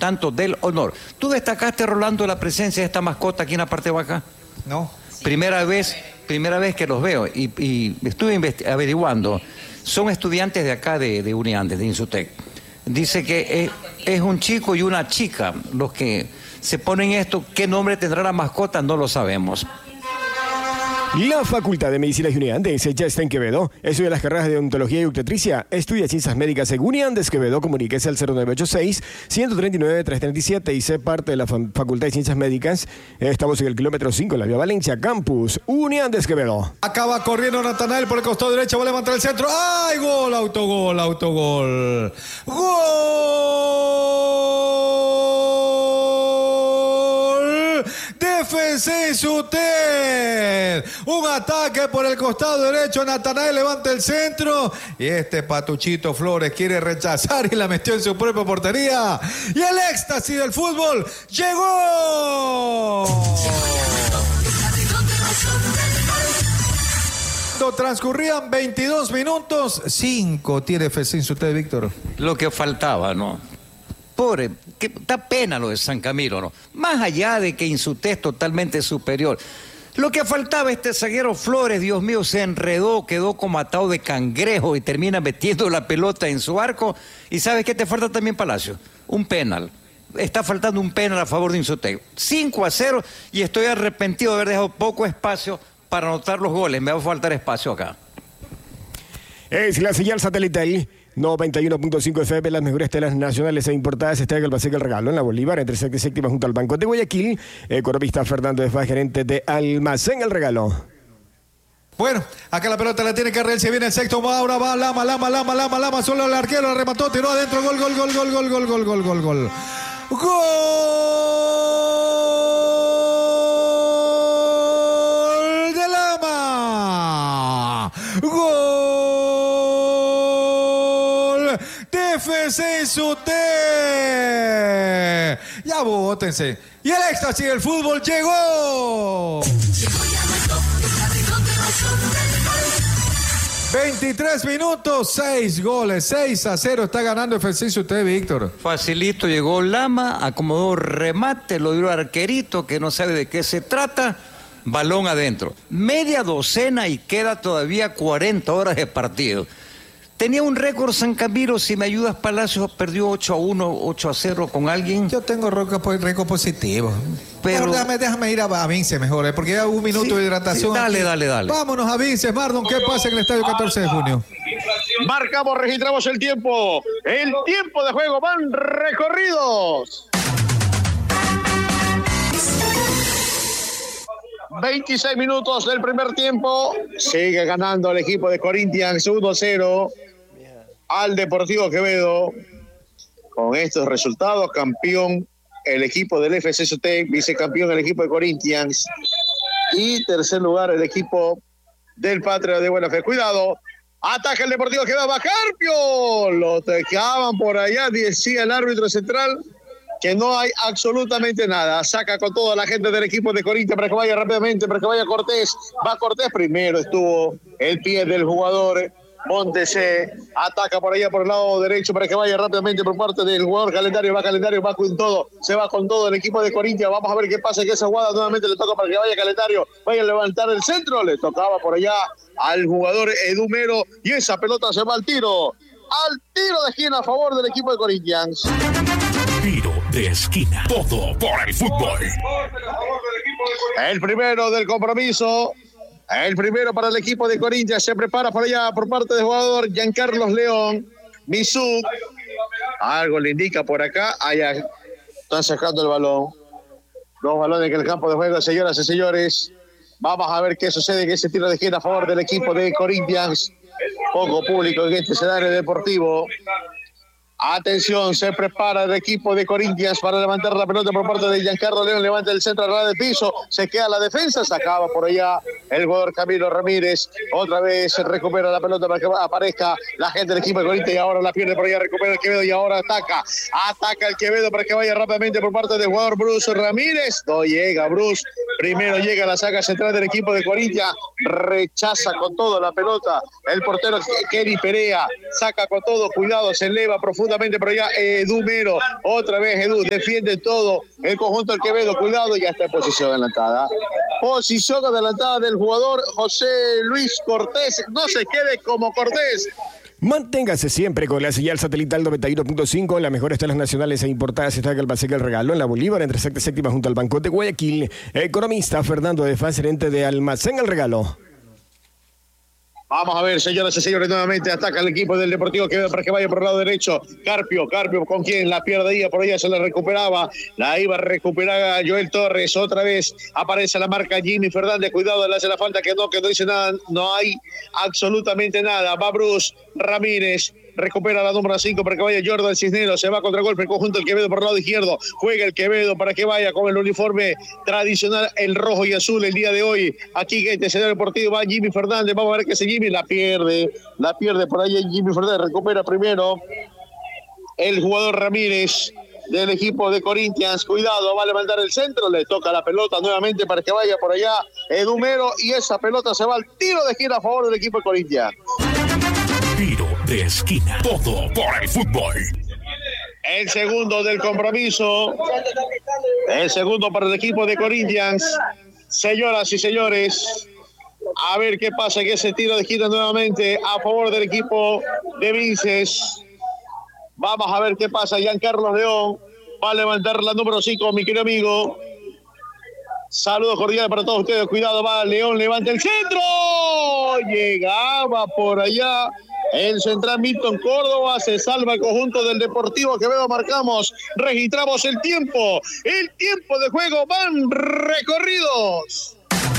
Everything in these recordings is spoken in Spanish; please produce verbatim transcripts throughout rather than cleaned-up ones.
tanto del honor. ¿Tú destacaste, Rolando, la presencia de esta mascota aquí en la parte baja? No. Primera vez, primera vez que los veo y, y estuve averiguando. Son estudiantes de acá de, de Uniandes, de Insutec. Dice que es, es un chico y una chica los que se ponen esto. ¿Qué nombre tendrá la mascota? No lo sabemos. La Facultad de Medicina de Uniandes ya está en Quevedo. Estudia las carreras de odontología y obstetricia. Estudia ciencias médicas en Uniandes Quevedo. Comuníquese al cero nueve ocho seis, uno tres nueve, tres tres siete y sé parte de la Facultad de Ciencias Médicas. Estamos en el kilómetro cinco, en la vía Valencia, Campus Uniandes Quevedo. Acaba corriendo Natanael por el costado derecho, va a levantar el centro. ¡Ay, gol! Autogol, autogol. ¡Gol! Defensa Insutec. Un ataque por el costado derecho. Natanael levanta el centro. Y este Patuchito Flores quiere rechazar y la metió en su propia portería. Y el éxtasis del fútbol llegó. Transcurrían veintidós minutos. cinco tiene F C Insutec, Víctor. Lo que faltaba, ¿no? Pobre, que da pena lo de San Camilo, ¿no? Más allá de que Insutec es totalmente superior. Lo que faltaba, este zaguero Flores, Dios mío, se enredó, quedó como atado de cangrejo y termina metiendo la pelota en su arco. ¿Y sabes qué te falta también, Palacio? Un penal. Está faltando un penal a favor de Insutec. cinco a cero y estoy arrepentido de haber dejado poco espacio para anotar los goles. Me va a faltar espacio acá. Es la señal satelital noventa y uno punto cinco F M, las mejores telas nacionales e importadas. Está en el Paseo del Regalo, en la Bolívar, entre sexta y séptima, junto al Banco de Guayaquil. Economista Fernando de Faz, gerente de Almacén El Regalo. Bueno, acá la pelota la tiene Carrel, se viene el sexto, ahora va Lama, Lama, Lama, Lama, Lama, solo el arquero, la remató, tiró adentro, gol, gol, gol, gol, gol, gol, gol, gol, gol, gol. ¡Gol de Lama! ¡Gol de F C Insutec! Ya bótense. Y el éxtasis del fútbol llegó. veintitrés minutos, seis goles, seis a cero está ganando F C Insutec, Víctor. Facilito, llegó Lama, acomodó remate, lo dio arquerito que no sabe de qué se trata, balón adentro. Media docena y queda todavía cuarenta horas de partido. Tenía un récord San Camilo, si me ayudas, Palacios, perdió ocho a uno, ocho a cero con alguien. Yo tengo récord positivo. Pero Pero déjame, déjame ir a, a Vince mejor, ¿eh? Porque ya hubo un minuto sí, de hidratación. Sí, dale, aquí. dale, dale. Vámonos a Vince, Mardon, ¿qué pasa en el estadio catorce de junio? Marcamos, registramos el tiempo. El tiempo de juego, van recorridos. veintiséis minutos del primer tiempo. Sigue ganando el equipo de Corinthians uno a cero al Deportivo Quevedo. Con estos resultados, campeón el equipo del F C Insutec, vicecampeón el equipo de Corinthians y tercer lugar el equipo del Patria de Buena Fe. Cuidado, ataca el Deportivo Quevedo, va Carpio, lo tecaban por allá, decía el árbitro central que no hay absolutamente nada. Saca con toda la gente del equipo de Corinthians para que vaya rápidamente, para que vaya Cortés. Va Cortés, primero estuvo el pie del jugador Montesé, ataca por allá por el lado derecho para que vaya rápidamente por parte del jugador Calendario, va Calendario, va con todo, se va con todo el equipo de Corinthians. Vamos a ver qué pasa, que esa jugada nuevamente le toca para que vaya Calendario, vaya a levantar el centro, le tocaba por allá al jugador Edumero y esa pelota se va al tiro, al tiro de esquina a favor del equipo de Corinthians. Tiro de esquina, todo por el fútbol. El primero del compromiso. El primero para el equipo de Corinthians, se prepara por allá por parte del jugador Giancarlos León, Misú. Algo le indica por acá, allá están sacando el balón. Dos balones en el campo de juego, señoras y señores. Vamos a ver qué sucede en ese tiro de esquina a favor del equipo de Corinthians. Poco público en este escenario deportivo. Atención, se prepara el equipo de Corinthians para levantar la pelota por parte de Giancarlo León, levanta el centro al del piso, se queda la defensa, sacaba por allá el jugador Camilo Ramírez, otra vez se recupera la pelota para que aparezca la gente del equipo de Corinthians y ahora la pierde por allá, recupera el Quevedo y ahora ataca, ataca el Quevedo para que vaya rápidamente por parte del jugador Bruce Ramírez, no llega Bruce, primero llega la saga central del equipo de Corinthians, rechaza con todo la pelota, el portero Kenny Perea, saca con todo, cuidado, se eleva profundo segundamente por allá Edu Mero, otra vez Edu, defiende todo el conjunto del Quevedo, cuidado, ya está en posición adelantada. Posición adelantada del jugador José Luis Cortés, no se quede como Cortés. Manténgase siempre con la señal satelital noventa y uno punto cinco, las mejores telas nacionales e importadas. Está el Paseca El Regalo en la Bolívar, entre sexta y séptima, junto al Banco de Guayaquil. Economista Fernando de Faz, gerente de Almacén El Regalo. Vamos a ver, señoras y señores, nuevamente ataca el equipo del Deportivo Quevedo para que vaya por el lado derecho. Carpio, Carpio, ¿con quién? La pierdía, por ella se la recuperaba. La iba a recuperar Joel Torres. Otra vez aparece la marca Jimmy Fernández. Cuidado, le hace la falta que no, que no dice nada. No hay absolutamente nada. Va Bruce Ramírez. Recupera la número cinco para que vaya Jordan Cisneros. Se va contra golpe el conjunto del Quevedo por el lado izquierdo. Juega el Quevedo para que vaya con el uniforme tradicional, el rojo y azul el día de hoy. Aquí en este escenario deportivo va Jimmy Fernández. Vamos a ver que ese Jimmy la pierde. La pierde por ahí Jimmy Fernández. Recupera primero el jugador Ramírez del equipo de Corinthians. Cuidado, va a levantar el centro. Le toca la pelota nuevamente para que vaya por allá Edu Mero. Y esa pelota se va al tiro de esquina a favor del equipo de Corinthians. Tiro de esquina. Todo por el fútbol. El segundo del compromiso. El segundo para el equipo de Corinthians. Señoras y señores, a ver qué pasa en ese tiro de esquina nuevamente a favor del equipo de Vinces. Vamos a ver qué pasa. Giancarlos León va a levantar la número cinco, mi querido amigo. Saludos cordiales para todos ustedes. Cuidado, va León, levanta el centro. Llegaba por allá el central Milton Córdoba. Se salva el conjunto del Deportivo Quevedo. Marcamos, registramos el tiempo. El tiempo de juego van recorridos.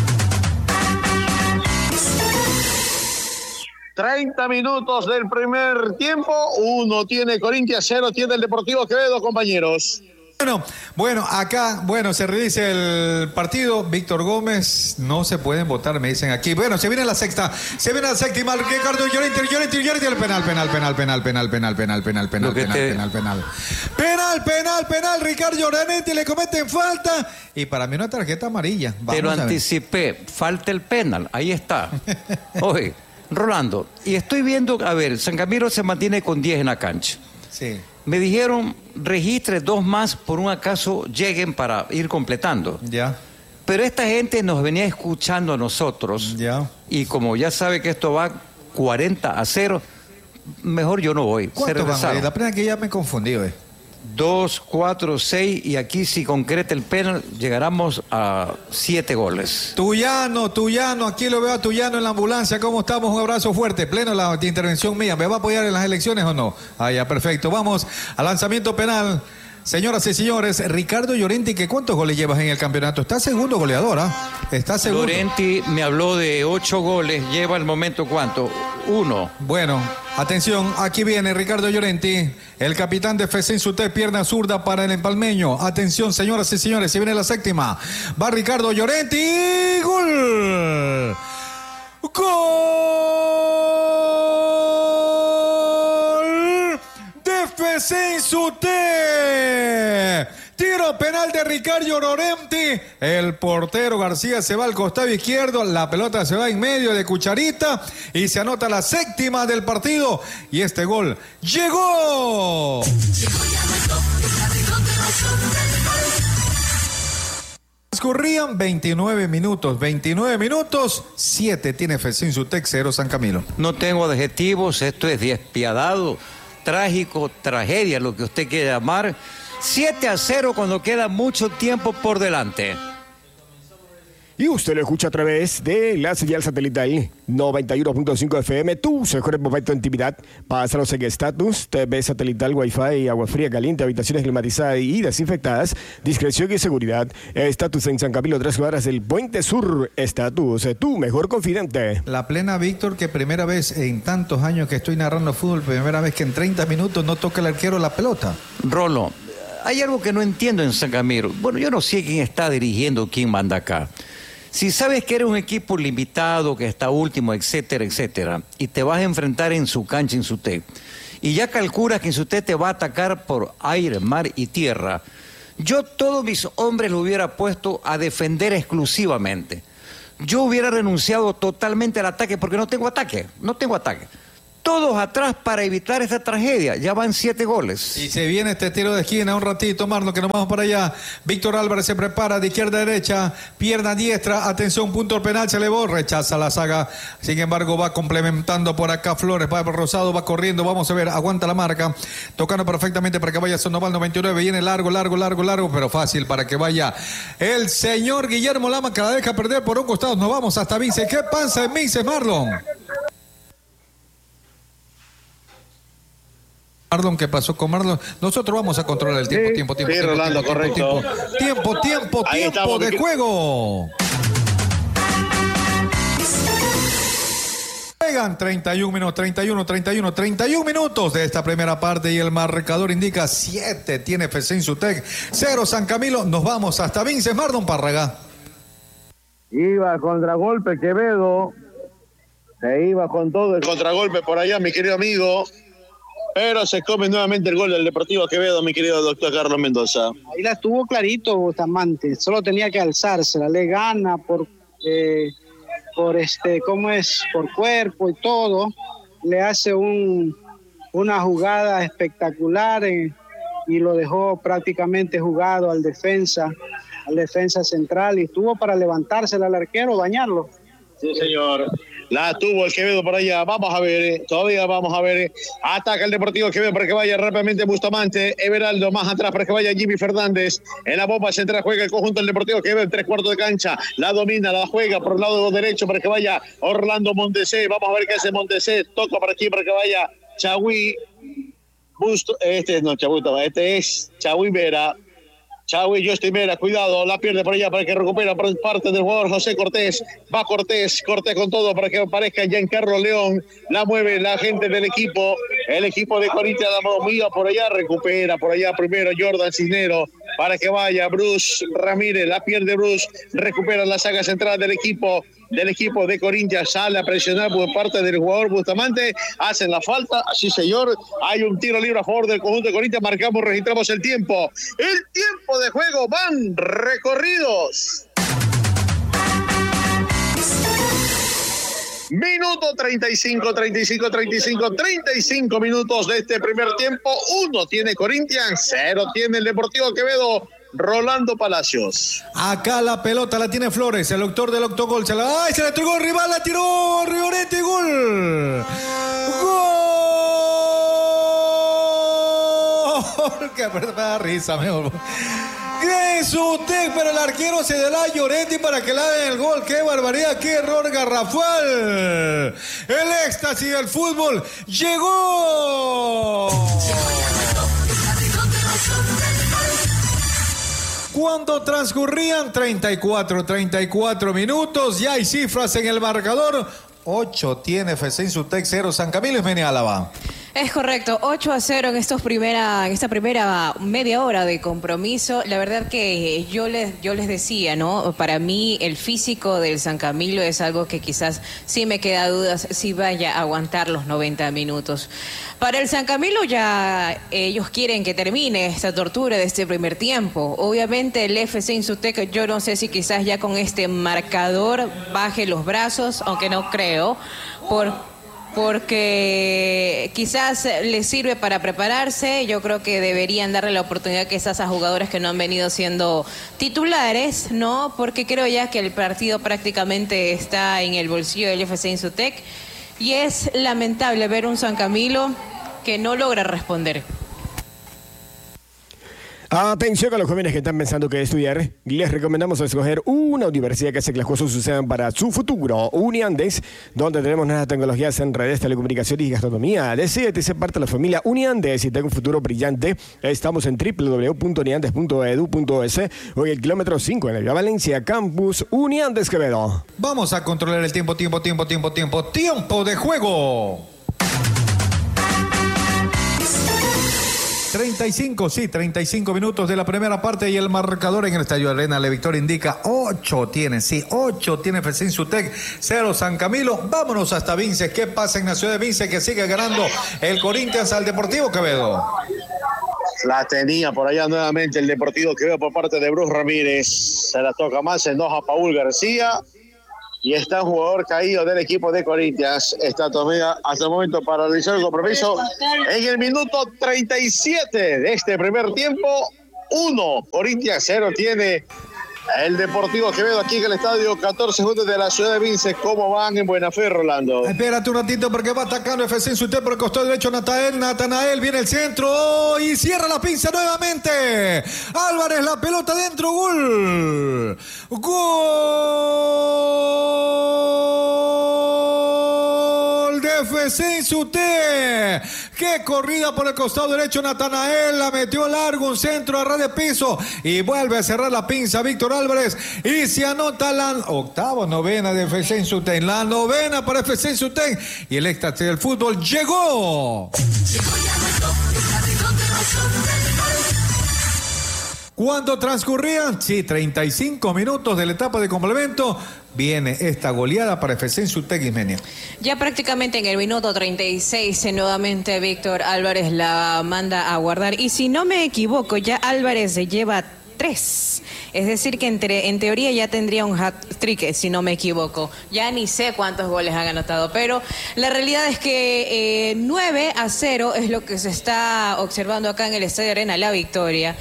treinta minutos del primer tiempo. Uno tiene Corinthians, cero tiene el Deportivo Quevedo, compañeros. Bueno, bueno, acá, bueno, se redice el partido. Víctor Gómez, no se pueden votar, me dicen aquí. Bueno, se viene la sexta, se viene la séptima. Ricardo Llorente, Llorente, Llorente, el penal, penal, penal, penal, penal, penal, penal, penal, penal, penal, penal, penal. Penal, penal, penal, Ricardo Llorente, le cometen falta. Y para mí una tarjeta amarilla. Pero anticipé, falta el penal, ahí está. Oye, Rolando, y estoy viendo, a ver, San Camilo se mantiene con diez en la cancha. Sí. Me dijeron, registre dos más por un acaso lleguen para ir completando. Ya. Pero esta gente nos venía escuchando a nosotros. Ya. Y como ya sabe que esto va cuarenta a cero, mejor yo no voy. ¿Cuánto van a ir? La pena que ya me confundí, eh. Dos, cuatro, seis, y aquí si concreta el penal, llegaremos a siete goles. Tuyano, Tuyano, aquí lo veo a Tuyano en la ambulancia. ¿Cómo estamos? Un abrazo fuerte, pleno la intervención mía. ¿Me va a apoyar en las elecciones o no? Ah, ya, perfecto. Vamos al lanzamiento penal. Señoras y señores, Ricardo Llorente, ¿qué cuántos goles llevas en el campeonato? Está segundo goleador, ¿ah? ¿eh? Está segundo. Llorente me habló de ocho goles, lleva al momento ¿cuánto? Uno. Bueno, atención, aquí viene Ricardo Llorente, el capitán de F C Insutec, pierna zurda para el empalmeño. Atención, señoras y señores, se viene la séptima. Va Ricardo Llorente y ¡gol! ¡Gol! De F C Insutec. Tiro penal de Ricardo Llorente. El portero García se va al costado izquierdo. La pelota se va en medio de cucharita. Y se anota la séptima del partido. Y este gol llegó. Transcurrían veintinueve minutos. veintinueve minutos. siete tiene F C Insutec, cero San Camilo. No tengo adjetivos. Esto es despiadado, trágico, tragedia, lo que usted quiera llamar. siete a cero cuando queda mucho tiempo por delante. Y usted lo escucha a través de la señal satelital noventa y uno punto cinco F M, tu mejor momento de intimidad. Pásalos en estatus, T V satelital, Wi-Fi, agua fría caliente, habitaciones climatizadas y desinfectadas, discreción y seguridad. Estatus en San Camilo, tres cuadras del Puente Sur. Estatus, tu mejor confidente. La plena, Víctor, que primera vez en tantos años que estoy narrando fútbol, primera vez que en treinta minutos no toca el arquero la pelota. Rolo, hay algo que no entiendo en San Camilo. Bueno, yo no sé quién está dirigiendo, quién manda acá. Si sabes que eres un equipo limitado, que está último, etcétera, etcétera, y te vas a enfrentar en su cancha, en su T, y ya calculas que en su T te va a atacar por aire, mar y tierra, yo todos mis hombres lo hubiera puesto a defender exclusivamente. Yo hubiera renunciado totalmente al ataque porque no tengo ataque, no tengo ataque. todos atrás para evitar esta tragedia. Ya van siete goles. Y se viene este tiro de esquina un ratito, Marlon, que nos vamos para allá. Víctor Álvarez se prepara de izquierda a derecha, pierna diestra, atención, punto al penal, se elevó, rechaza la saga. Sin embargo, va complementando por acá Flores, va por Rosado, va corriendo, vamos a ver, aguanta la marca, tocando perfectamente para que vaya Sandoval noventa y nueve, viene largo, largo, largo, largo, pero fácil para que vaya el señor Guillermo Lama, que la deja perder por un costado. Nos vamos hasta Vince. ¿Qué pasa en Vince, Marlon? Marlon, ¿qué pasó con Marlon? Nosotros vamos a controlar el tiempo, sí, tiempo, tiempo. Sí, tiempo, Rolando, tiempo, correcto. Tiempo, tiempo, tiempo, Ahí tiempo estamos, de mi... juego. Llegan treinta y uno minutos, treinta y uno, treinta y uno, treinta y uno minutos de esta primera parte y el marcador indica siete tiene F C Insutec, cero San Camilo. Nos vamos hasta Vince. Marlon Párraga. Iba contragolpe Quevedo. Se iba con todo el contragolpe por allá, mi querido amigo. Pero se come nuevamente el gol del Deportivo Quevedo, mi querido doctor Carlos Mendoza. Ahí la estuvo clarito Bustamante, solo tenía que alzársela, le gana por, eh, por este, ¿cómo es? Por cuerpo y todo, le hace un, una jugada espectacular eh, y lo dejó prácticamente jugado al defensa, al defensa central y estuvo para levantársela al arquero, bañarlo. Sí, señor. La tuvo el Quevedo por allá. Vamos a ver, eh. todavía vamos a ver. Eh. Ataca el Deportivo Quevedo para que vaya rápidamente Bustamante. Everaldo más atrás para que vaya Jimmy Fernández. En la bomba central juega el conjunto del Deportivo Quevedo en tres cuartos de cancha. La domina, la juega por el lado derecho para que vaya Orlando Montesé. Vamos a ver qué hace Montesé. Toca para aquí para que vaya Chagüí. Busto, este no, Chagüí, este es Chagüí Vera. Chagüí, Justin Vera, cuidado, la pierde por allá para que recupera por parte del jugador José Cortés. Va Cortés, Cortés con todo para que aparezca Giancarlo León. La mueve la gente del equipo. El equipo de Corinthians la movía por allá, recupera por allá primero Jordan Cisnero para que vaya Bruce Ramírez. La pierde Bruce, recupera la saga central del equipo. del equipo de Corinthians, sale a presionar por parte del jugador Bustamante, hacen la falta, sí señor, hay un tiro libre a favor del conjunto de Corinthians, marcamos, registramos el tiempo, el tiempo de juego, van recorridos. Minuto treinta y cinco, treinta y cinco, treinta y cinco, treinta y cinco minutos de este primer tiempo, uno tiene Corinthians, cero tiene el Deportivo Quevedo. Rolando Palacios. Acá la pelota la tiene Flores, el doctor del octogol. Se la, ¡ay! Se la entregó el rival, la tiró Riorete, gol. ¡Gol! Que me da risa, mejor. Insutec, pero el arquero se da a Llorente para que le hagan el gol. ¡Qué barbaridad! ¡Qué error garrafal! El éxtasis del fútbol llegó. Cuando transcurrían treinta y cuatro, treinta y cuatro minutos, ya hay cifras en el marcador. ocho tiene F C Insutec, cero San Camilo y Mene Álava. Es correcto, ocho a cero en, estos primera, en esta primera media hora de compromiso. La verdad que yo les, yo les decía, ¿no? Para mí el físico del San Camilo es algo que quizás sí me queda dudas si vaya a aguantar los noventa minutos. Para el San Camilo ya ellos quieren que termine esta tortura de este primer tiempo. Obviamente el F C Insutec, yo no sé si quizás ya con este marcador baje los brazos, aunque no creo, por... porque quizás les sirve para prepararse. Yo creo que deberían darle la oportunidad quizás a jugadores que no han venido siendo titulares, ¿no? Porque creo ya que el partido prácticamente está en el bolsillo del F C Insutec y es lamentable ver un San Camilo que no logra responder. Atención a los jóvenes que están pensando que estudiar. Les recomendamos escoger una universidad que hace que las cosas sucedan para su futuro. Uniandes, donde tenemos nuevas tecnologías en redes, telecomunicaciones y gastronomía. Decídete ser parte de la familia Uniandes y tenga un futuro brillante. Estamos en doble u doble u doble u punto uniandes punto edu punto es o en el kilómetro cinco en el Vía Valencia Campus Uniandes Quevedo. Vamos a controlar el tiempo, tiempo, tiempo, tiempo, tiempo, tiempo de juego. treinta y cinco, sí, treinta y cinco minutos de la primera parte y el marcador en el Estadio Arena La Victoria indica ocho tiene, sí, ocho tiene F C Insutec, cero San Camilo. Vámonos hasta Vince. ¿Qué pasa en la ciudad de Vince que sigue ganando el Corinthians al Deportivo Quevedo? La tenía por allá nuevamente el Deportivo Quevedo por parte de Bruce Ramírez. Se la toca más, se enoja Paul García. y está un jugador caído del equipo de Corinthians. Está todavía hasta el momento para realizar el compromiso en el minuto treinta y siete de este primer tiempo. uno, Corinthians cero tiene el Deportivo Quevedo aquí en el estadio catorce juntos de la ciudad de Vince. ¿Cómo van en buena fe, Rolando? Espérate un ratito porque va atacando F C Insuté por el costado derecho. Natanael, Natanael viene el centro oh, y cierra la pinza nuevamente. Álvarez, la pelota dentro, gol. Gol de F C Insuté. Qué corrida por el costado derecho. Natanael la metió largo, un centro a ras de piso y vuelve a cerrar la pinza Víctor Álvarez y se anota la octava novena de F C Insuté, la novena para F C Insuté y el éxtasis del fútbol llegó. Cuando transcurrían, sí, treinta y cinco minutos de la etapa de complemento, viene esta goleada para F C Insuté, Guismenia. Ya prácticamente en el minuto treinta y seis, nuevamente Víctor Álvarez la manda a guardar. Y si no me equivoco, ya Álvarez se lleva tres. Es decir, que entre, en teoría ya tendría un hat-trick, si no me equivoco. Ya ni sé cuántos goles han anotado, pero la realidad es que eh, nueve a cero es lo que se está observando acá en el Estadio Arena La Victoria.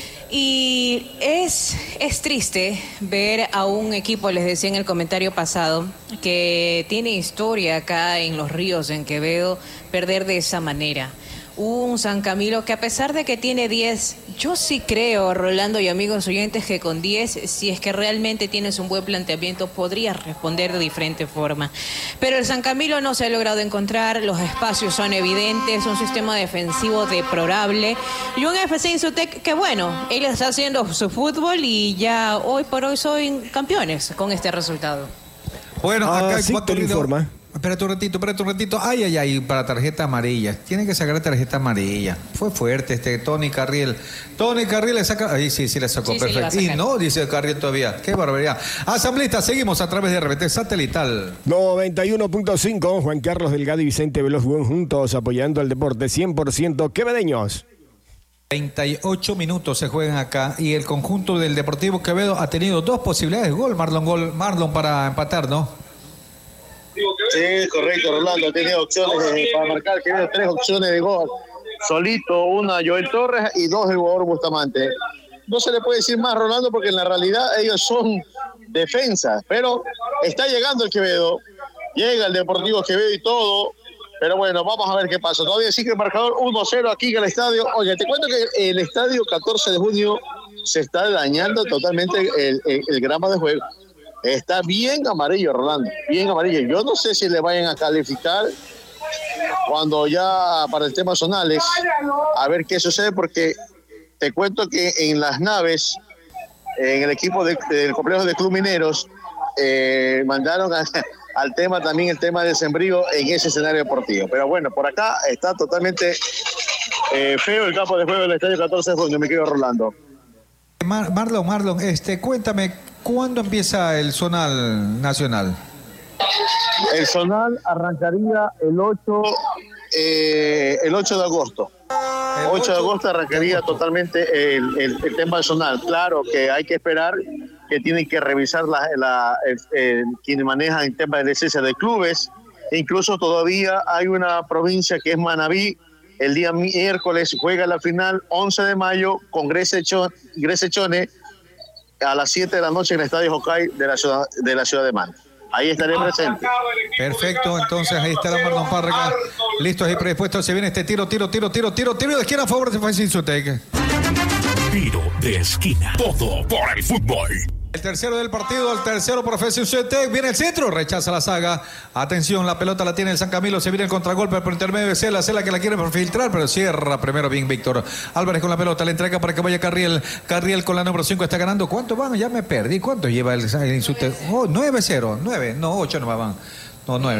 Y es, es triste ver a un equipo, les decía en el comentario pasado, que tiene historia acá en Los Ríos, en Quevedo, perder de esa manera. Un San Camilo que a pesar de que tiene diez, yo sí creo, Rolando y amigos oyentes, que con diez, si es que realmente tienes un buen planteamiento, podrías responder de diferente forma. Pero el San Camilo no se ha logrado encontrar, los espacios son evidentes, un sistema defensivo deplorable y un F C Insuté que bueno, él está haciendo su fútbol y ya hoy por hoy son campeones con este resultado. Bueno, acá hay sí, cuatro te lo informa. Espérate un ratito, espérate un ratito. Ay, ay, ay, para tarjeta amarilla. Tiene que sacar tarjeta amarilla. Fue fuerte este Tony Carriel. Tony Carriel le saca. Ahí sí, sí le sacó. Sí, perfecto. Sí, y no, dice Carriel todavía. Qué barbaridad. Asambleísta, seguimos a través de R B T Satelital. noventa y uno punto cinco, Juan Carlos Delgado y Vicente Veloz Buen juntos apoyando al deporte cien por ciento quevedeños. treinta y ocho minutos se juegan acá y el conjunto del Deportivo Quevedo ha tenido dos posibilidades de gol. Marlon, gol, Marlon para empatar, ¿no? Sí, correcto, Rolando. Ha tenido opciones de, para marcar, tiene tres opciones de gol. Solito, una Joel Torres y dos el jugador Bustamante. No se le puede decir más, Rolando, porque en la realidad ellos son defensas. Pero está llegando el Quevedo. Llega el Deportivo Quevedo y todo. Pero bueno, vamos a ver qué pasa. Todavía sigue el marcador uno cero aquí en el estadio. Oye, te cuento que el estadio catorce de junio se está dañando totalmente el, el, el grama de juego. Está bien amarillo, Rolando, bien amarillo. Yo no sé si le vayan a calificar cuando ya para el tema zonales, a ver qué sucede, porque te cuento que en las naves, en el equipo de, del complejo de Club Mineros, eh, mandaron a, al tema también el tema del sembrío en ese escenario deportivo. Pero bueno, por acá está totalmente eh, feo el campo de juego del estadio catorce de junio, mi querido Rolando. Mar Marlon, Marlon, este, cuéntame, ¿cuándo empieza el zonal nacional? El zonal arrancaría el ocho, eh, el ocho de agosto. El ocho de agosto arrancaría de agosto. totalmente el, el, el tema zonal. Claro que hay que esperar, que tienen que revisar la, la, el, el, quienes manejan el tema de licencia de clubes. Incluso todavía hay una provincia que es Manabí. El día miércoles juega la final, once de mayo, con Gresechone, a las siete de la noche en el Estadio Hokkay de la ciudad de, la ciudad de Manta. Ahí estaré presente. Perfecto, entonces ahí está la Marlon Párraga. Listos y predispuestos. Se viene este tiro, tiro, tiro, tiro, tiro, tiro de esquina a favor de F C Insuté. Tiro de esquina. Todo por el fútbol. El tercero del partido, el tercero por F C Insuté, viene el centro, rechaza la saga. Atención, la pelota la tiene el San Camilo, se viene el contragolpe por intermedio de Cela, Cela que la quiere filtrar, pero cierra primero bien Víctor Álvarez con la pelota, le entrega para que vaya Carriel. Carriel con la número cinco está ganando. ¿Cuánto van? Ya me perdí. ¿Cuánto lleva el, el Insuté? Oh, nueve cero, nueve, no, ocho no van. No, nueve.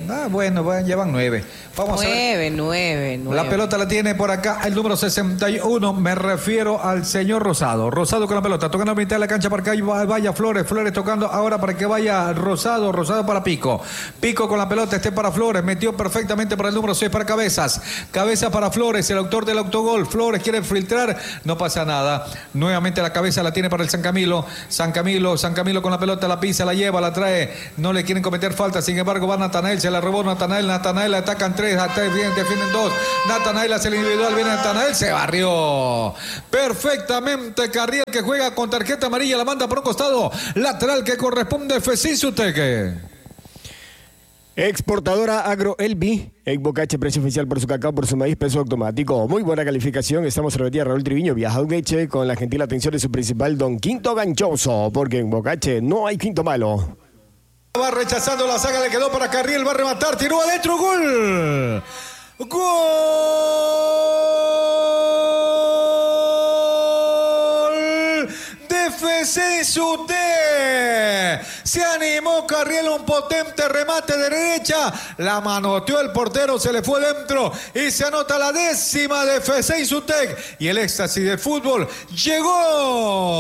Ah, bueno, bueno, llevan nueve. Vamos nueve, a ver. nueve, nueve. La pelota la tiene por acá el número sesenta y uno. Me refiero al señor Rosado. Rosado con la pelota, tocando a la mitad de la cancha para que vaya Flores. Flores tocando ahora para que vaya Rosado. Rosado para Pico. Pico con la pelota, este para Flores. Metió perfectamente para el número seis para Cabezas. Cabeza para Flores, el autor del autogol. Flores quiere filtrar, no pasa nada. Nuevamente la cabeza la tiene para el San Camilo. San Camilo, San Camilo con la pelota, la pisa, la lleva, la trae. No le quieren cometer falta, sin embargo va Natanael, se la robó Natanael. Natanael le atacan tres. Defienden dos. Natanael hace el individual. Viene Natanael. Se barrió perfectamente Carriel, que juega con tarjeta amarilla. La manda por un costado. Lateral que corresponde a F C Insuteque. Exportadora Agro Elbi. Egbocache, precio oficial por su cacao, por su maíz, peso automático. Muy buena calificación. Estamos repetida Raúl Triviño. Viaja a Ugeche con la gentil atención de su principal don Quinto Ganchoso. Porque en Bocache no hay quinto malo. Va rechazando la saga, le quedó para Carriel, va a rematar, tiró adentro, gol. Gol de F C Insuteque. Se animó Carriel, un potente remate de derecha, la manoteó el portero, se le fue dentro y se anota la décima de F C Insuteque. Y el éxtasis del fútbol llegó.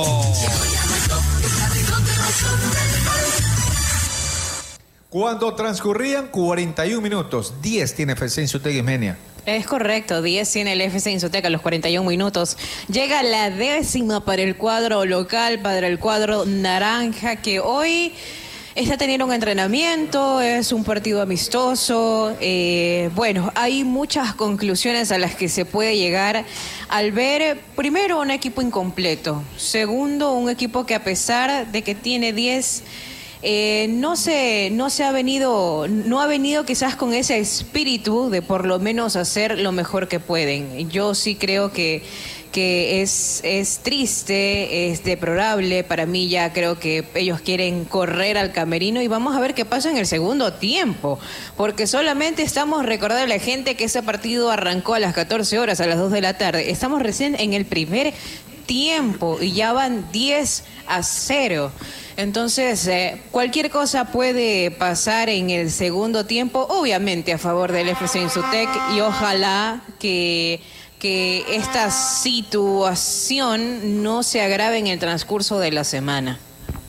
Cuando transcurrían cuarenta y un minutos, diez tiene F C Insuteque Ismenia. Es correcto, diez tiene el F C Insuteque a los cuarenta y un minutos. Llega la décima para el cuadro local, para el cuadro naranja, que hoy está teniendo un entrenamiento, es un partido amistoso. Eh, bueno, hay muchas conclusiones a las que se puede llegar al ver, primero, un equipo incompleto. Segundo, un equipo que a pesar de que tiene diez... Eh, no se, no se ha venido, no ha venido quizás con ese espíritu de por lo menos hacer lo mejor que pueden. Yo sí creo que, que es, es triste, es deplorable. Para mí ya creo que ellos quieren correr al camerino y vamos a ver qué pasa en el segundo tiempo. Porque solamente estamos recordando a la gente que ese partido arrancó a las catorce horas, a las dos de la tarde. Estamos recién en el primer tiempo y ya van diez a cero. Entonces, eh, cualquier cosa puede pasar en el segundo tiempo, obviamente a favor del F C Insuteque, y ojalá que, que esta situación no se agrave en el transcurso de la semana.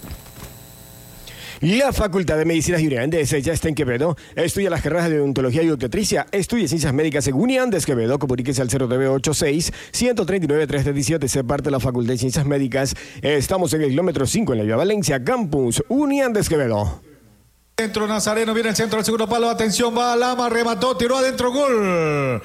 La Facultad de Medicina y Unidades ya está en Quevedo. Estudia las carreras de odontología y obstetricia. Estudia ciencias médicas en Unidades Quevedo. Comuníquese al cero nueve ocho seis, uno tres nueve, tres tres siete. Se parte de la Facultad de Ciencias Médicas. Estamos en el kilómetro cinco en la Vía Valencia, Campus Unidades Quevedo. Centro Nazareno, viene el centro del segundo palo. Atención, va Lama, remató, tiró adentro, gol.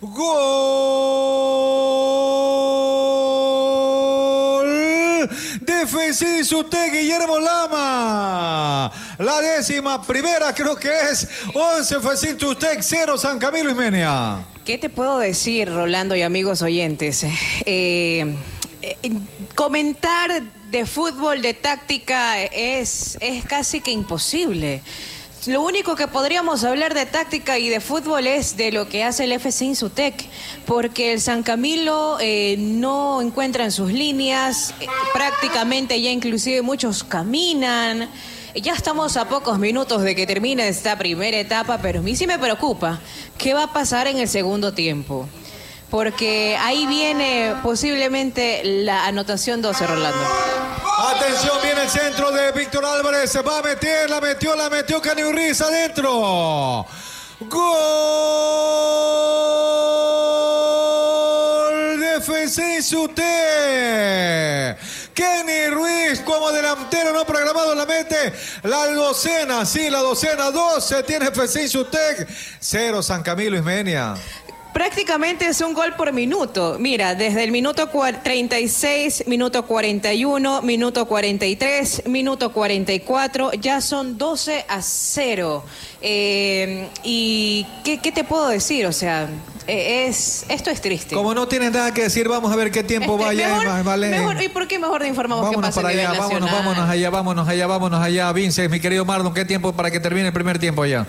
Gol de F C Insuteque, Guillermo Lama. La décima primera creo que es. once F C Insuteque, cero San Camilo Ismenia. ¿Qué te puedo decir, Rolando y amigos oyentes? Eh, eh, comentar de fútbol, de táctica, es, es casi que imposible. Lo único que podríamos hablar de táctica y de fútbol es de lo que hace el F C Insuteque, porque el San Camilo eh, no encuentra en sus líneas, eh, prácticamente ya inclusive muchos caminan. Ya estamos a pocos minutos de que termine esta primera etapa, pero a mí sí me preocupa qué va a pasar en el segundo tiempo, porque ahí viene posiblemente la anotación doce, Rolando. Atención, viene el centro de Víctor Álvarez, se va a meter, la metió, la metió Kenny Ruiz adentro. Gol de F C Insuteque. Kenny Ruiz como delantero no programado la mete. La docena, sí, la docena, doce tiene F C Insuteque, cero San Camilo Ismenia. Prácticamente es un gol por minuto. Mira, desde el minuto treinta y seis, minuto cuarenta y uno, minuto cuarenta y tres, minuto cuarenta y cuatro, ya son doce a cero. Eh, ¿Y qué, qué te puedo decir? O sea, eh, es esto es triste. Como no tienes nada que decir, vamos a ver qué tiempo este, vaya. Mejor, vale. mejor, ¿y por qué mejor no informamos vámonos qué pasa para a nivel allá, nacional? vámonos, vámonos allá, vámonos allá, vámonos allá. Vince, mi querido Mardon, ¿qué tiempo para que termine el primer tiempo allá?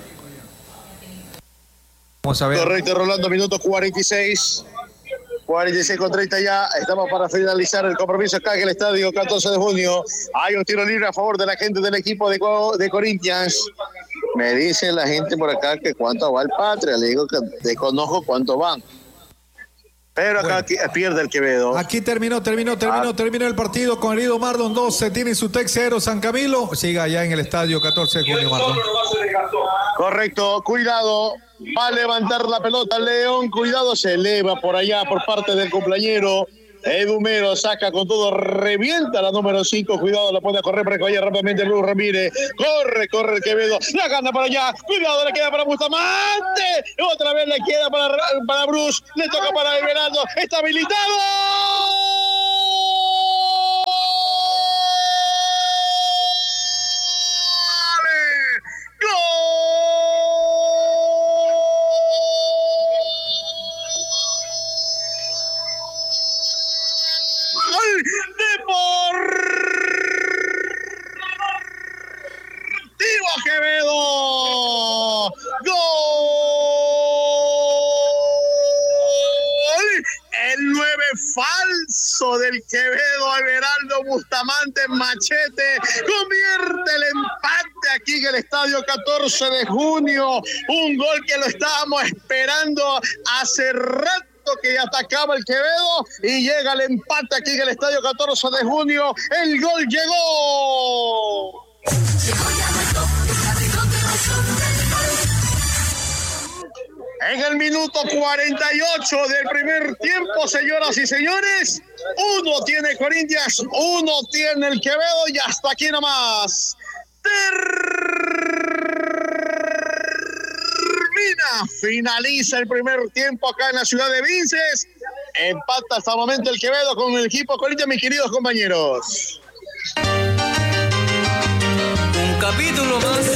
Vamos a ver. Correcto, Rolando, minuto cuarenta y seis. cuarenta y seis con treinta ya. Estamos para finalizar el compromiso acá en el estadio catorce de junio. Hay un tiro libre a favor de la gente del equipo de, de Corinthians. Me dice la gente por acá que cuánto va el Patria. Le digo que desconozco cuánto van. Pero acá bueno, pierde el Quevedo. Aquí terminó, terminó, terminó, ah. terminó el partido con Herido Mardon doce, tiene su Tec cero San Camilo. Siga allá en el estadio catorce de junio, Mardon. Correcto, cuidado. Va a levantar la pelota León, cuidado, se eleva por allá por parte del cumpleañero. Edumero saca con todo, revienta la número cinco, cuidado, la pone a correr para que vaya rápidamente Luis Ramírez, corre, corre el Quevedo, la gana para allá, cuidado, le queda para Bustamante, otra vez le queda para, para Bruce, le toca para Everaldo, está habilitado. Quevedo, gol, el nueve falso del Quevedo, Everaldo Bustamante en Machete, convierte el empate aquí en el estadio catorce de junio, un gol que lo estábamos esperando hace rato, que atacaba el Quevedo y llega el empate aquí en el estadio catorce de junio, el gol llegó. En el minuto cuarenta y ocho del primer tiempo, señoras y señores, uno tiene Corinthians, uno tiene el Quevedo y hasta aquí nomás. Termina, finaliza el primer tiempo acá en la ciudad de Vinces. Empata hasta el momento el Quevedo con el equipo Corinthians, mis queridos compañeros. Un capítulo más.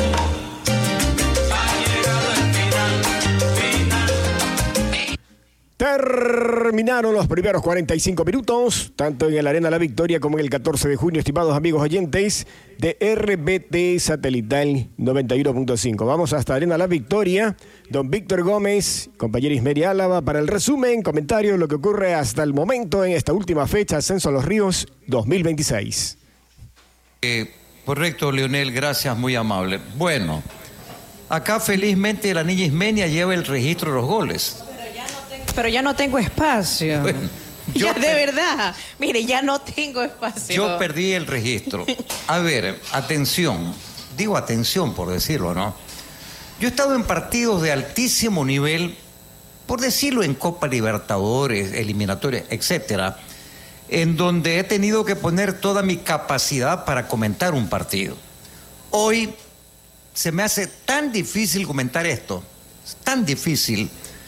Terminaron los primeros cuarenta y cinco minutos, tanto en el Arena La Victoria como en el catorce de junio, estimados amigos oyentes de R B T Satelital noventa y uno punto cinco. Vamos hasta Arena La Victoria, don Víctor Gómez, compañero Ismeri Álava, para el resumen, comentario, lo que ocurre hasta el momento en esta última fecha, Ascenso a los Ríos dos mil veintiséis. Eh, correcto, Leonel, gracias, muy amable. Bueno, acá felizmente la niña Ismenia lleva el registro de los goles. Pero ya no tengo espacio. Bueno, ya, de verdad. Mire, ya no tengo espacio. Yo perdí el registro. A ver, atención. Digo atención por decirlo, ¿no? Yo he estado en partidos de altísimo nivel, por decirlo, en Copa Libertadores, eliminatorias, etcétera, en donde he tenido que poner toda mi capacidad para comentar un partido. Hoy se me hace tan difícil comentar esto, tan difícil,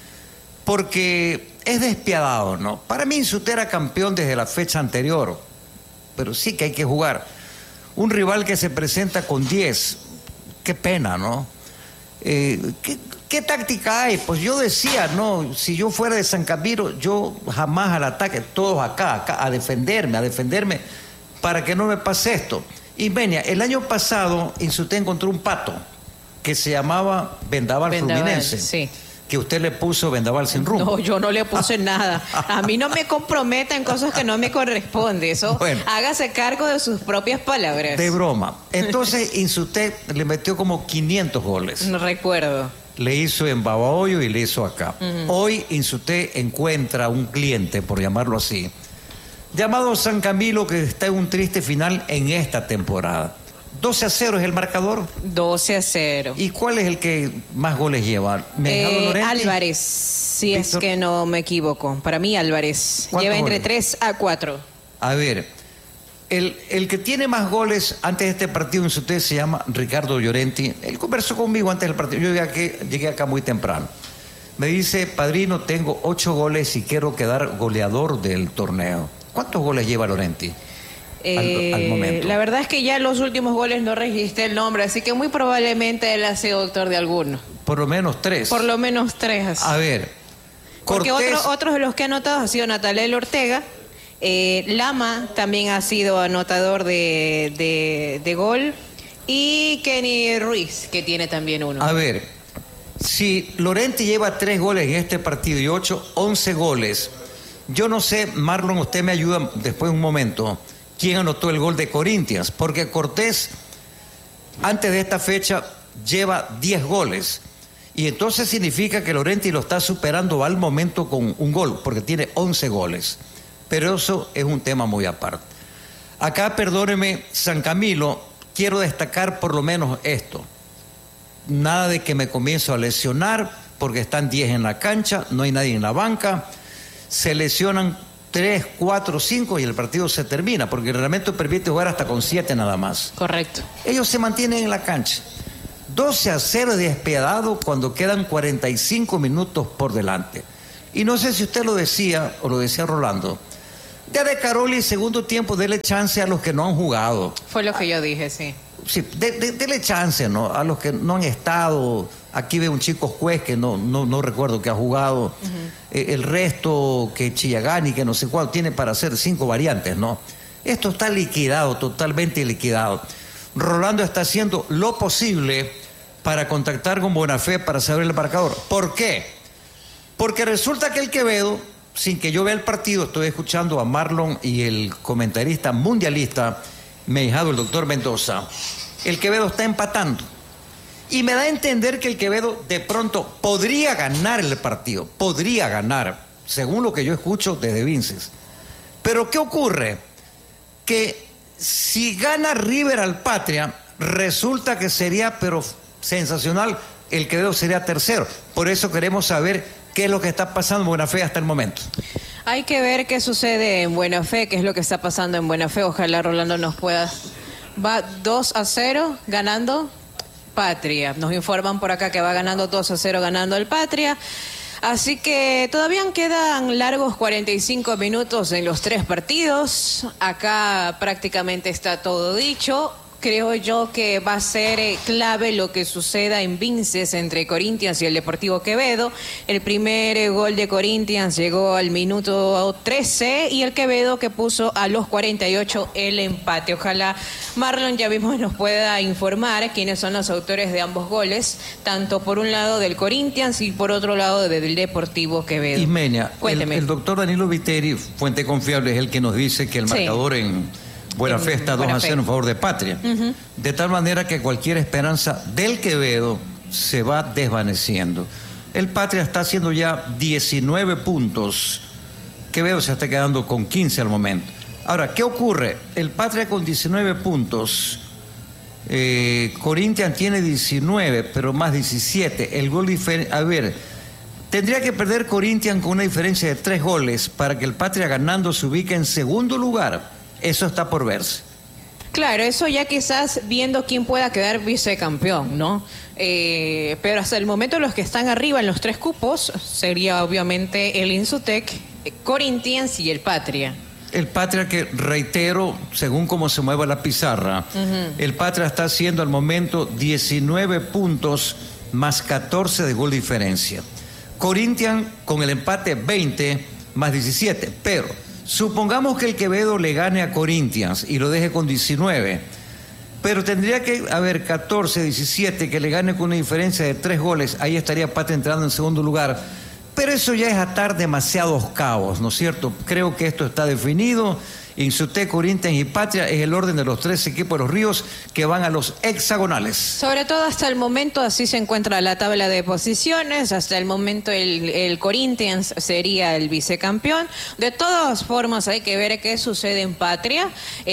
porque es despiadado, ¿no? Para mí Insuté era campeón desde la fecha anterior, pero sí que hay que jugar. Un rival que se presenta con diez, qué pena, ¿no? Eh, ¿qué, ¿Qué táctica hay? Pues yo decía, no, si yo fuera de San Camilo, yo jamás al ataque, todos acá, acá, a defenderme, a defenderme, para que no me pase esto. Y Venia, el año pasado Insuté encontró un pato que se llamaba Vendaval, Vendaval Fluminense. Sí. Que usted le puso Vendaval sin rumbo. No, yo no le puse nada. A mí no me comprometa en cosas que no me corresponde. Eso, bueno, hágase cargo de sus propias palabras. De broma. Entonces, Insuté le metió como quinientos goles. No recuerdo. Le hizo en Babahoyo y le hizo acá. Uh-huh. Hoy Insuté encuentra un cliente, por llamarlo así, llamado San Camilo, que está en un triste final en esta temporada. doce a cero es el marcador. doce a cero. ¿Y cuál es el que más goles lleva? Eh, Álvarez, si Víctor, es que no me equivoco. Para mí Álvarez lleva entre goles? tres a cuatro. A ver, el, el que tiene más goles antes de este partido en su test se llama Ricardo Llorenti. Él conversó conmigo antes del partido. Yo llegué, aquí, llegué acá muy temprano. Me dice, padrino, tengo ocho goles y quiero quedar goleador del torneo. ¿Cuántos goles lleva Llorenti? Eh, al, al momento. La verdad es que ya en los últimos goles no registré el nombre, así que muy probablemente él ha sido autor de alguno. Por lo menos tres. Por lo menos tres. A ver, Cortés... Porque otro, otros de los que ha anotado ha sido Natalel Ortega, eh, Lama también ha sido anotador de, de, de gol, y Kenny Ruiz, que tiene también uno. A ver, si Llorenti lleva tres goles en este partido y ocho, once goles, yo no sé, Marlon, usted me ayuda después de un momento, ¿quién anotó el gol de Corinthians? Porque Cortés, antes de esta fecha, lleva diez goles. Y entonces significa que Laurenti lo está superando al momento con un gol, porque tiene once goles. Pero eso es un tema muy aparte. Acá, perdóneme, San Camilo, quiero destacar por lo menos esto. Nada de que me comienzo a lesionar, porque están diez en la cancha, no hay nadie en la banca. Se lesionan tres, cuatro, cinco y el partido se termina, porque el reglamento permite jugar hasta con siete nada más. Correcto. Ellos se mantienen en la cancha. doce a cero despiadado cuando quedan cuarenta y cinco minutos por delante. Y no sé si usted lo decía, o lo decía Rolando, ya de Caroli, segundo tiempo, dele chance a los que no han jugado. Fue lo que yo dije, sí. Sí, de, de, dele chance, ¿no? A los que no han estado. Aquí ve un chico juez que no, no, no recuerdo que ha jugado. Uh-huh. eh, el resto, que Chillagani, que no sé cuál, tiene para hacer cinco variantes, ¿no? Esto está liquidado, totalmente liquidado. Rolando está haciendo lo posible para contactar con Bonafé para saber el marcador. ¿Por qué? Porque resulta que el Quevedo, sin que yo vea el partido, estoy escuchando a Marlon y el comentarista mundialista, mi ahijado, el doctor Mendoza. El Quevedo está empatando. Y me da a entender que el Quevedo de pronto podría ganar el partido. Podría ganar, según lo que yo escucho desde Vinces. Pero ¿qué ocurre? Que si gana River al Patria, resulta que sería, pero sensacional, el Quevedo sería tercero. Por eso queremos saber qué es lo que está pasando en Buenafé hasta el momento. Hay que ver qué sucede en Buenafé, qué es lo que está pasando en Buenafé. Ojalá Rolando nos pueda... Va dos a cero ganando Patria. Nos informan por acá que va ganando dos a cero ganando el Patria. Así que todavía quedan largos cuarenta y cinco minutos en los tres partidos. Acá prácticamente está todo dicho. Creo yo que va a ser eh, clave lo que suceda en Vinces entre Corinthians y el Deportivo Quevedo. El primer eh, gol de Corinthians llegó al minuto trece y el Quevedo que puso a los cuarenta y ocho el empate. Ojalá Marlon ya mismo nos pueda informar quiénes son los autores de ambos goles, tanto por un lado del Corinthians y por otro lado del Deportivo Quevedo. Ismenia, el, el doctor Danilo Viteri, fuente confiable, es el que nos dice que el sí. marcador en... Buenafé está dos a cero en favor de Patria. Uh-huh. De tal manera que cualquier esperanza del Quevedo se va desvaneciendo. El Patria está haciendo ya diecinueve puntos. Quevedo se está quedando con quince al momento. Ahora, ¿qué ocurre? El Patria con diecinueve puntos. Eh, Corinthians tiene diecinueve, pero más diecisiete. El gol diferente. A ver, tendría que perder Corinthians con una diferencia de tres goles para que el Patria ganando se ubique en segundo lugar. Eso está por verse. Claro, eso ya quizás viendo quién pueda quedar vicecampeón, ¿no? Eh, pero hasta el momento los que están arriba en los tres cupos sería obviamente el Insutec, Corinthians y el Patria. El Patria que, reitero, según cómo se mueva la pizarra, uh-huh. el Patria está haciendo al momento diecinueve puntos más catorce de gol diferencia. Corinthians con el empate veinte más diecisiete, pero... supongamos que el Quevedo le gane a Corinthians y lo deje con diecinueve, pero tendría que haber catorce, diecisiete, que le gane con una diferencia de tres goles, ahí estaría Patria entrando en segundo lugar, pero eso ya es atar demasiados cabos, ¿no es cierto? Creo que esto está definido. Insutec, Corinthians y Patria es el orden de los tres equipos de los Ríos que van a los hexagonales. Sobre todo hasta el momento así se encuentra la tabla de posiciones. Hasta el momento el, el Corinthians sería el vicecampeón. De todas formas hay que ver qué sucede en Patria.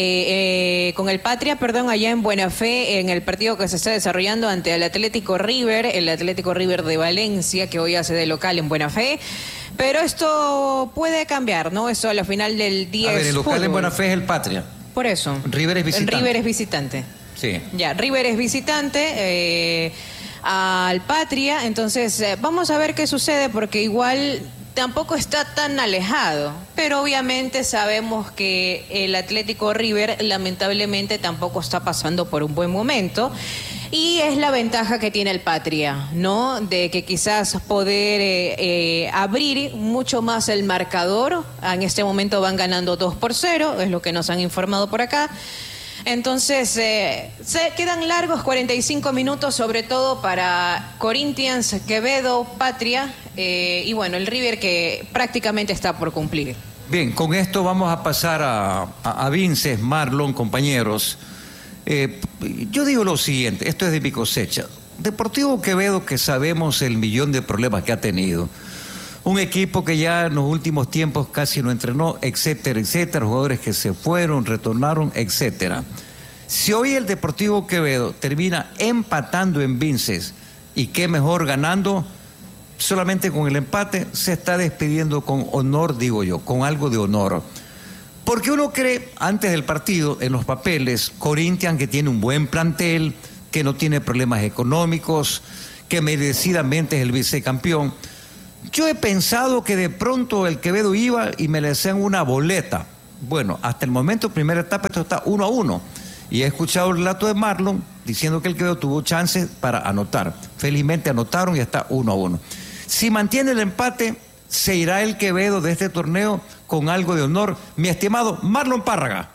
Eh, eh, con el Patria, perdón, allá en Buenafé, en el partido que se está desarrollando ante el Atlético River, el Atlético River de Valencia, que hoy hace de local en Buenafé. Pero esto puede cambiar, ¿no? Eso a la final del día. A ver, el local fútbol. En Buenafé es el Patria. Por eso. River es visitante. River es visitante. Sí. Ya, River es visitante eh, al Patria. Entonces, eh, vamos a ver qué sucede porque igual tampoco está tan alejado. Pero obviamente sabemos que el Atlético River lamentablemente tampoco está pasando por un buen momento. Y es la ventaja que tiene el Patria, ¿no? De que quizás poder eh, eh, abrir mucho más el marcador. En este momento van ganando dos por cero, es lo que nos han informado por acá. Entonces, eh, se quedan largos cuarenta y cinco minutos, sobre todo para Corinthians, Quevedo, Patria, eh, y bueno, el River que prácticamente está por cumplir. Bien, con esto vamos a pasar a, a, a Vinces, Marlon, compañeros. Eh, yo digo lo siguiente, esto es de mi cosecha. Deportivo Quevedo, que sabemos el millón de problemas que ha tenido. Un equipo que ya en los últimos tiempos casi no entrenó, etcétera, etcétera. Jugadores que se fueron, retornaron, etcétera. Si hoy el Deportivo Quevedo termina empatando en Vinces, y qué mejor ganando, solamente con el empate se está despidiendo con honor, digo yo, con algo de honor. Porque uno cree, antes del partido, en los papeles, Corinthians, que tiene un buen plantel, que no tiene problemas económicos, que merecidamente es el vicecampeón. Yo he pensado que de pronto el Quevedo iba y me le hacían una boleta. Bueno, hasta el momento, primera etapa, esto está uno a uno. Y he escuchado el relato de Marlon diciendo que el Quevedo tuvo chances para anotar. Felizmente anotaron y está uno a uno. Si mantiene el empate, se irá el Quevedo de este torneo con algo de honor. Mi estimado Marlon Párraga.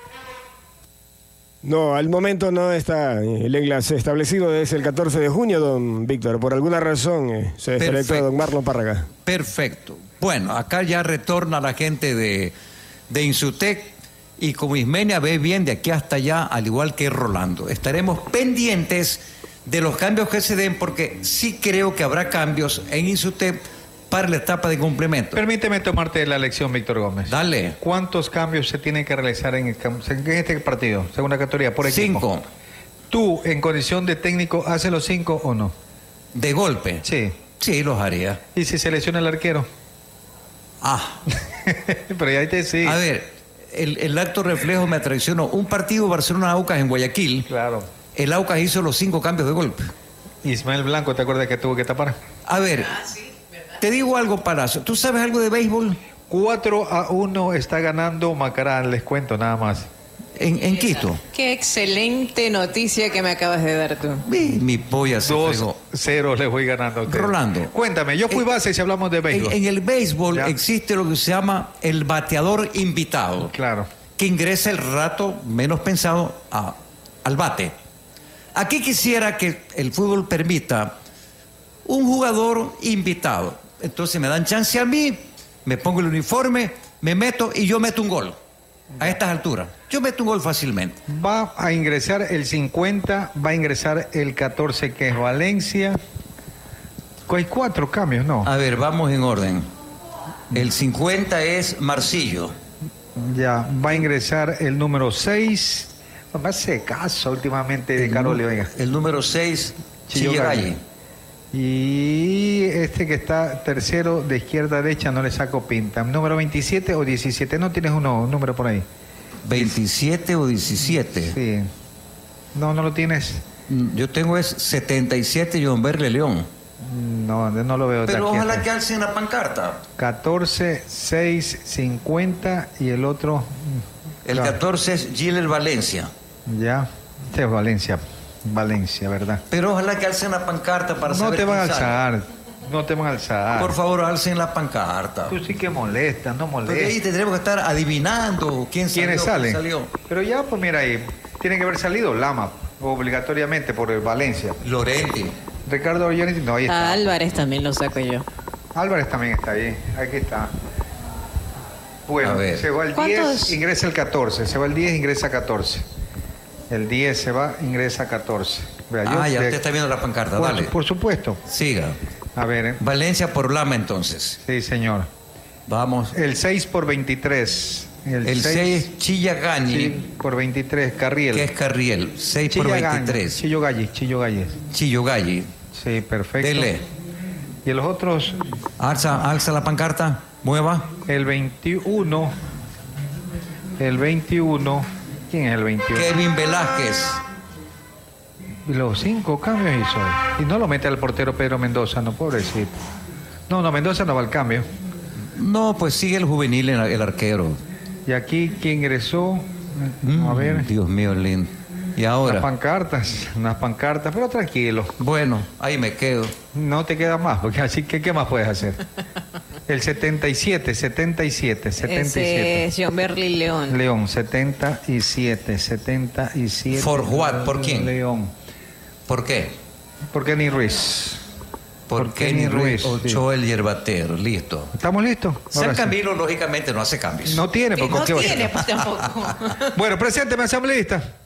No, al momento no está el enlace establecido, es el catorce de junio, don Víctor. Por alguna razón eh, se desconectó don Marlon Párraga. Perfecto. Bueno, acá ya retorna la gente de, de Insutec y como Ismenia ve bien de aquí hasta allá, al igual que Rolando. Estaremos pendientes de los cambios que se den porque sí creo que habrá cambios en Insutec para la etapa de complemento. Permíteme tomarte la lección, Víctor Gómez. Dale. ¿Cuántos cambios se tienen que realizar en, en este partido, segunda categoría, por equipo? Cinco. ¿Tú, en condición de técnico, haces los cinco o no? ¿De golpe? Sí. Sí, los haría. ¿Y si se lesiona el arquero? Ah. Pero ya te sí. A ver, el, el acto reflejo me traicionó. Un partido Barcelona-Aucas en Guayaquil. Claro. El Aucas hizo los cinco cambios de golpe. Ismael Blanco, ¿te acuerdas que tuvo que tapar? A ver... Te digo algo, Palacio. ¿Tú sabes algo de béisbol? cuatro a uno está ganando Macará, les cuento nada más. En, en Quito. Qué excelente noticia que me acabas de dar tú. Mi, mi polla se dos cero le voy ganando a usted. Rolando. Cuéntame, yo fui en, base si hablamos de béisbol. En, en el béisbol ¿Ya? existe lo que se llama el bateador invitado. Claro. Que ingresa el rato menos pensado a, al bate. Aquí quisiera que el fútbol permita un jugador invitado. Entonces me dan chance a mí, me pongo el uniforme, me meto y yo meto un gol. A estas alturas. Yo meto un gol fácilmente. Va a ingresar el cincuenta, va a ingresar el catorce que es Valencia. Hay cuatro cambios, ¿no? A ver, vamos en orden. El cincuenta es Marcillo. Ya, va a ingresar el número seis. No me hace caso últimamente de Carole, venga. El número seis, Chillegalle. Y este que está tercero de izquierda a derecha no le saco pinta. ¿Número veintisiete o diecisiete? ¿No tienes uno, un número por ahí? ¿veintisiete o diecisiete? Sí. No, no lo tienes. Yo tengo es setenta y siete, John Berle León. No, no lo veo. Pero tarjeta. ojalá que alcen la pancarta. catorce, seis, cincuenta y el otro... El claro. catorce es Giller Valencia. Ya, este es Valencia. Valencia, ¿verdad? Pero ojalá que alcen la pancarta para no saber te van a quién sale. alzar, no te van a alzar. Por favor, alcen la pancarta. Tú sí que molestas, no molestas. Porque ahí tendremos que estar adivinando quién salió, ¿Quiénes salen? quién salió. Pero ya, pues mira ahí, tiene que haber salido Lama, obligatoriamente por el Valencia. Lorenti. Ricardo Llorenti, no, ahí está. A Álvarez también lo saco yo. Álvarez también está ahí, aquí está. Bueno, A ver. se va el ¿Cuántos? diez, ingresa el catorce, se va el diez, ingresa catorce. El diez se va, ingresa catorce. Vea, yo Ah, ya de- usted está viendo la pancarta, por, dale. por supuesto. Siga. A ver, ¿eh? Valencia por Lama entonces. Sí, señor. Vamos. El seis por veintitrés. El seis, Chillagañi, sí, por veintitrés, Carriel. que es Carriel. seis por Chillagañi, veintitrés. Chillo Galli, Chillo Galli. Chillogalli. Sí, perfecto. Dele. Y los otros, Alza, alza la pancarta. Mueva. el veintiuno. El veintiuno. ¿Quién es el veintiuno? Kevin Velázquez. Y los cinco cambios hizo hoy. Y no lo mete al portero Pedro Mendoza, no, pobrecito. No, no, Mendoza no va al cambio. No, pues sigue el juvenil, el, el arquero. Y aquí, ¿quién ingresó? Mm, A ver. Dios mío, lindo. Y Unas ahora. pancartas, unas pancartas, pero tranquilo. Bueno, ahí me quedo. No te queda más, porque así que, ¿qué más puedes hacer? El setenta y siete, setenta y siete, setenta y siete. Ese es John Berly León. León, setenta y siete, setenta y siete. ¿For what? ¿Por quién? León. ¿Por qué? ¿Por Kenny Ruiz? Por Kenny Ruiz, Ochoa el yerbatero. Listo. ¿Estamos listos? San Ahora sí. Camilo, lógicamente, no hace cambios. No tiene, No porque ¿qué va a hacer? tiene, pues tampoco. Bueno, presénteme, asambleísta.